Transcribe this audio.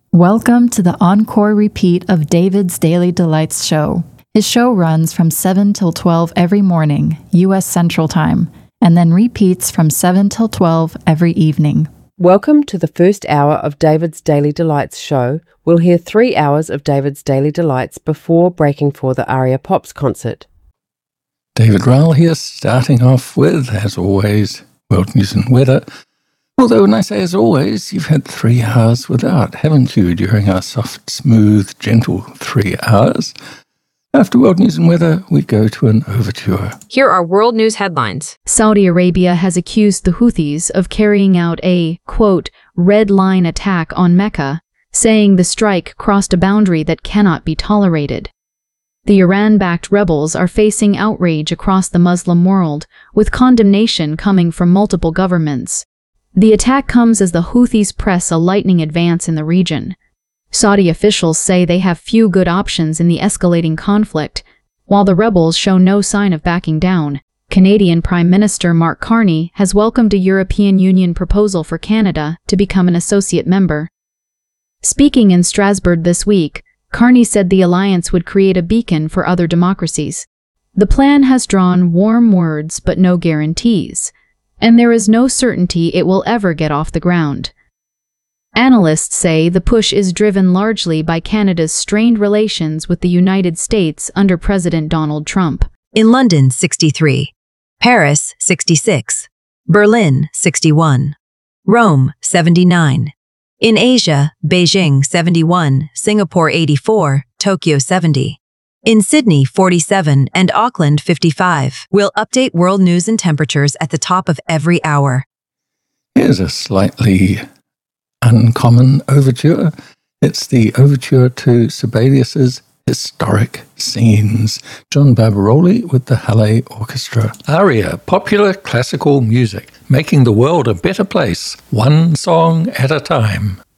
Welcome to the encore repeat of David's Daily Delights show. His show runs from 7 till 12 every morning, U.S. Central Time, and then repeats from 7 till 12 every evening. Welcome to the first hour of David's Daily Delights show. We'll hear 3 hours of David's Daily Delights before breaking for the Aria Pops concert. David Rowell here, starting off with, as always, world news and weather. Although when I say as always, you've had 3 hours without, haven't you, during our soft, smooth, gentle 3 hours? After world news and weather, we go to an overture. Here are world news headlines. Saudi Arabia has accused the Houthis of carrying out a, quote, red line attack on Mecca, saying the strike crossed a boundary that cannot be tolerated. The Iran-backed rebels are facing outrage across the Muslim world, with condemnation coming from multiple governments. The attack comes as the Houthis press a lightning advance in the region. Saudi officials say they have few good options in the escalating conflict, while the rebels show no sign of backing down. Canadian Prime Minister Mark Carney has welcomed a European Union proposal for Canada to become an associate member. Speaking in Strasbourg this week, Carney said the alliance would create a beacon for other democracies. The plan has drawn warm words but no guarantees, and there is no certainty it will ever get off the ground. Analysts say the push is driven largely by Canada's strained relations with the United States under President Donald Trump. In London, 63. Paris, 66. Berlin, 61. Rome, 79. In Asia, Beijing, 71. Singapore, 84. Tokyo, 70. In Sydney, 47. And Auckland, 55. We'll update world news and temperatures at the top of every hour. Here's a slightly uncommon overture. It's the overture to Sibelius's Historic Scenes. John Barbaroli with the Halle Orchestra. Aria, popular classical music, making the world a better place, one song at a time.